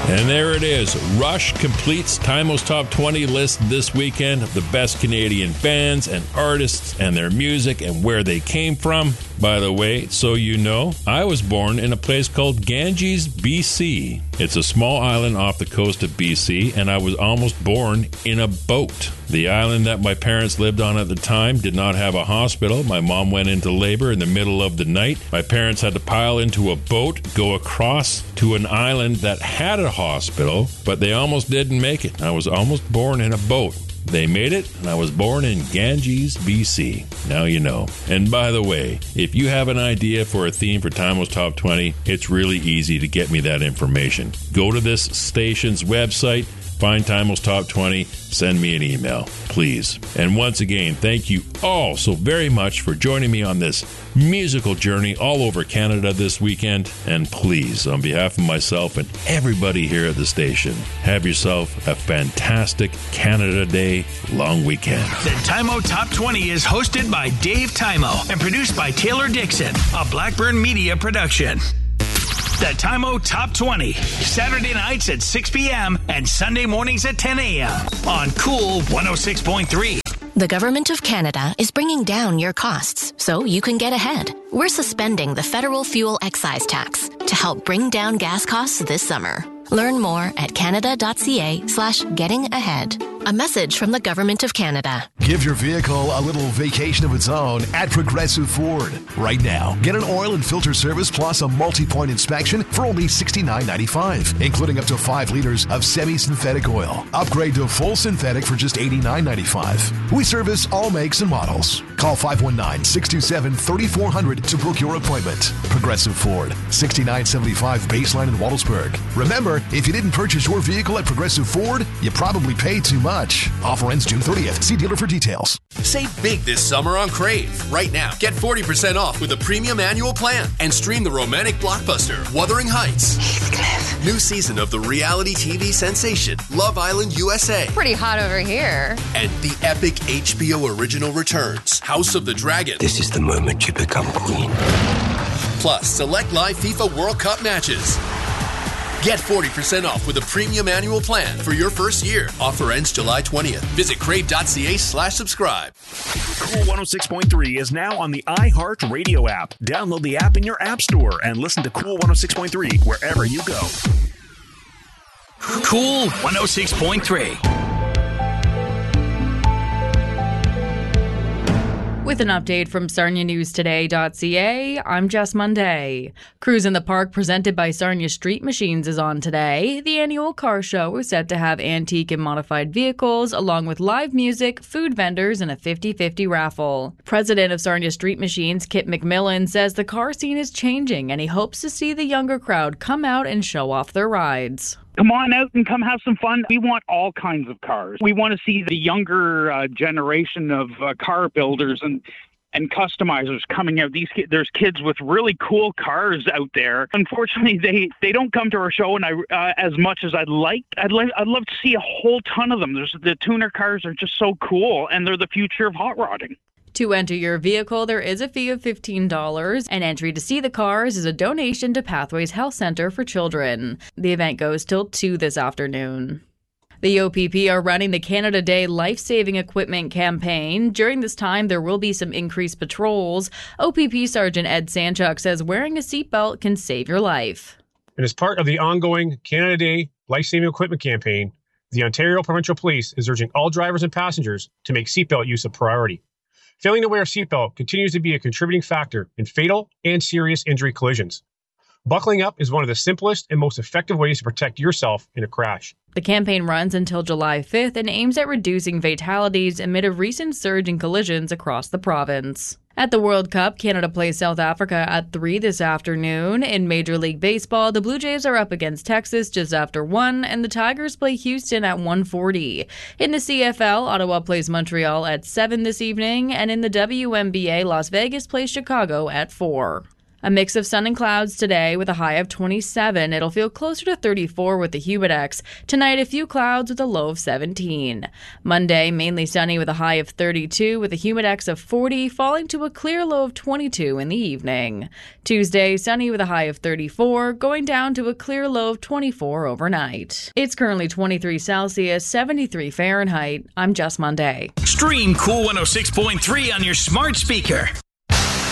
And there it is. Rush completes Timo's Top 20 list this weekend of the best Canadian bands and artists and their music and where they came from. By the way, so you know, I was born in a place called Ganges, BC. It's a small island off the coast of BC, and I was almost born in a boat. The island that my parents lived on at the time did not have a hospital. My mom went into labor in the middle of the night. My parents had to pile into a boat, go across to an island that had a hospital, but they almost didn't make it. I was almost born in a boat. They made it, and I was born in Ganges, BC. Now you know. And by the way, if you have an idea for a theme for Timo's Top 20, it's really easy to get me that information. Go to this station's website, find Timo's Top 20, send me an email, please. And once again, thank you all so very much for joining me on this musical journey all over Canada this weekend. And please, on behalf of myself and everybody here at the station, have yourself a fantastic Canada Day long weekend. The Timo Top 20 is hosted by Dave Timo and produced by Taylor Dixon, a Blackburn Media production. The Timo Top 20, Saturday nights at 6 p.m. and Sunday mornings at 10 a.m. on Cool 106.3. The Government of Canada is bringing down your costs so you can get ahead. We're suspending the federal fuel excise tax to help bring down gas costs this summer. Learn more at canada.ca/getting-ahead. A message from the Government of Canada. Give your vehicle a little vacation of its own at Progressive Ford. Right now, get an oil and filter service plus a multi-point inspection for only $69.95, including up to 5 liters of semi-synthetic oil. Upgrade to full synthetic for just $89.95. We service all makes and models. Call 519-627-3400 to book your appointment. Progressive Ford, $69.75 baseline in Waltersburg. Remember, if you didn't purchase your vehicle at Progressive Ford, you probably paid too much. Offer ends June 30th. See dealer for details. Save big this summer on Crave. Right now, get 40% off with a premium annual plan and stream the romantic blockbuster Wuthering Heights. Heathcliff. New season of the reality TV sensation Love Island USA. Pretty hot over here. And the epic HBO original returns House of the Dragon. This is the moment you become queen. Plus, select live FIFA World Cup matches. Get 40% off with a premium annual plan for your first year. Offer ends July 20th. Visit crave.ca/subscribe. Cool 106.3 is now on the iHeart Radio app. Download the app in your app store and listen to Cool 106.3 wherever you go. Cool 106.3. With an update from SarniaNewsToday.ca, I'm Jess Monday. Cruise in the Park presented by Sarnia Street Machines is on today. The annual car show is set to have antique and modified vehicles, along with live music, food vendors, and a 50-50 raffle. President of Sarnia Street Machines, Kip McMillan, says the car scene is changing, and he hopes to see the younger crowd come out and show off their rides. Come on out and come have some fun. We want all kinds of cars. We want to see the younger generation of car builders and customizers coming out. There's kids with really cool cars out there. Unfortunately, they don't come to our show, and as much as I'd love to see a whole ton of them. The tuner cars are just so cool, and they're the future of hot rodding. To enter your vehicle, there is a fee of $15, and entry to see the cars is a donation to Pathways Health Center for Children. The event goes till 2 this afternoon. The OPP are running the Canada Day Life-Saving Equipment campaign. During this time, there will be some increased patrols. OPP Sergeant Ed Sanchuk says wearing a seatbelt can save your life. And as part of the ongoing Canada Day Life-Saving Equipment campaign, the Ontario Provincial Police is urging all drivers and passengers to make seatbelt use a priority. Failing to wear a seatbelt continues to be a contributing factor in fatal and serious injury collisions. Buckling up is one of the simplest and most effective ways to protect yourself in a crash. The campaign runs until July 5th and aims at reducing fatalities amid a recent surge in collisions across the province. At the World Cup, Canada plays South Africa at 3 this afternoon. In Major League Baseball, the Blue Jays are up against Texas just after 1, and the Tigers play Houston at 1:40. In the CFL, Ottawa plays Montreal at 7 this evening, and in the WNBA, Las Vegas plays Chicago at 4. A mix of sun and clouds today with a high of 27. It'll feel closer to 34 with the Humidex. Tonight, a few clouds with a low of 17. Monday, mainly sunny with a high of 32 with a Humidex of 40, falling to a clear low of 22 in the evening. Tuesday, sunny with a high of 34, going down to a clear low of 24 overnight. It's currently 23 Celsius, 73 Fahrenheit. I'm Jess Monday. Stream Cool 106.3 on your smart speaker.